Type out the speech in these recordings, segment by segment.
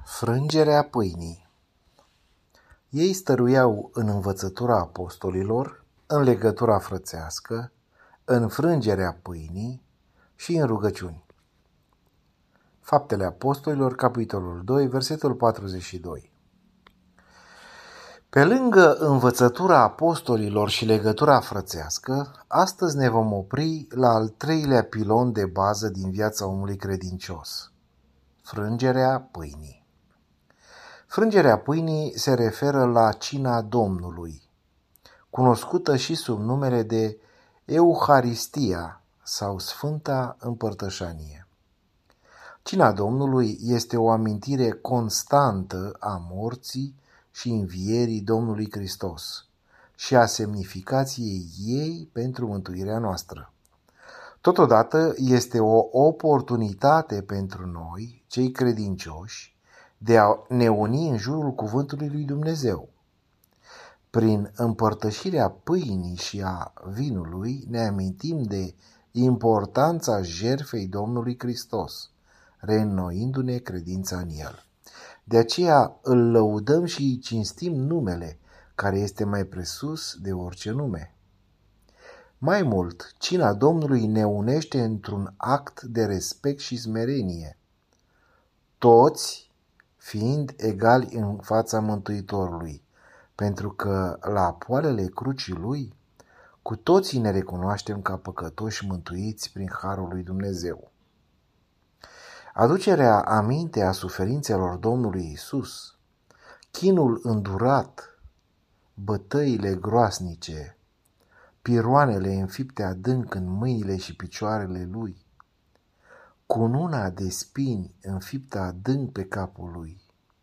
Frângerea pâinii. Ei stăruiau în învățătura apostolilor, în legătura frățească, în frângerea pâinii și în rugăciuni. Faptele Apostolilor, capitolul 2, versetul 42. Pe lângă învățătura apostolilor și legătura frățească, astăzi ne vom opri la al treilea pilon de bază din viața omului credincios: frângerea pâinii. Frângerea pâinii se referă la cina Domnului, cunoscută și sub numele de Euharistia sau Sfânta Împărtășanie. Cina Domnului este o amintire constantă a morții și învierii Domnului Hristos și a semnificației ei pentru mântuirea noastră. Totodată este o oportunitate pentru noi, cei credincioși, de a ne uni în jurul cuvântului lui Dumnezeu. Prin împărtășirea pâinii și a vinului ne amintim de importanța jertfei Domnului Hristos, reînnoindu-ne credința în El. De aceea îl lăudăm și îi cinstim numele, care este mai presus de orice nume. Mai mult, cina Domnului ne unește într-un act de respect și smerenie, toți fiind egali în fața Mântuitorului, pentru că la poalele crucii Lui, cu toții ne recunoaștem ca păcătoși mântuiți prin harul lui Dumnezeu. Aducerea aminte a suferințelor Domnului Iisus, chinul îndurat, bătăile groasnice, piroanele înfipte adânc în mâinile și picioarele Lui, cununa de spini înfiptă adânc pe capul Lui,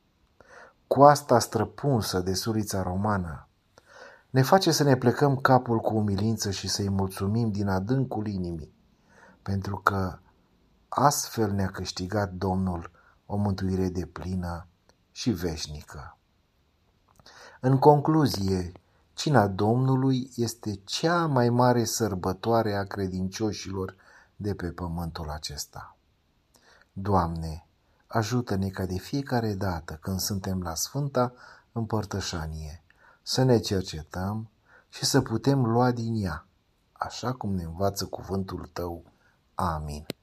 coasta străpunsă de surița romană, ne face să ne plecăm capul cu umilință și să-i mulțumim din adâncul inimii, pentru că astfel ne-a câștigat Domnul o mântuire deplină și veșnică. În concluzie, cina Domnului este cea mai mare sărbătoare a credincioșilor de pe pământul acesta. Doamne, ajută-ne ca de fiecare dată când suntem la Sfânta Împărtășanie să ne cercetăm și să putem lua din ea, așa cum ne învață cuvântul Tău. Amin.